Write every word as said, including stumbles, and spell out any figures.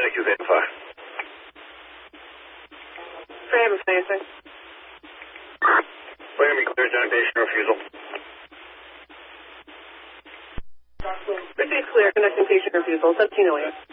Thank you, Zeta five. Frame facing. Miami clear, John patient refusal. Pretty clear, connecting patient refusal, seventeen oh eight.